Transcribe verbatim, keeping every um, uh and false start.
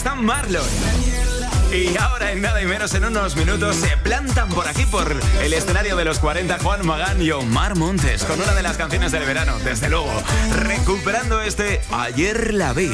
está Marlon. Y ahora, en nada y menos, en unos minutos, se plantan por aquí, por el escenario de los cuarenta, Juan Magán y Omar Montes, con una de las canciones del verano, desde luego, recuperando este Ayer la vi.